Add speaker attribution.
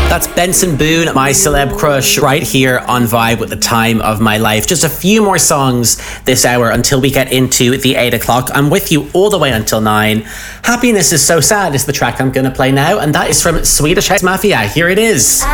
Speaker 1: That's Benson Boone, My Celeb Crush, right here on Vibe with the Time of My Life. Just a few more songs this hour until we get into the 8 o'clock. I'm with you all the way until 9. Happiness is So Sad is the track I'm going to play now, and that is from Swedish House Mafia. Here it is.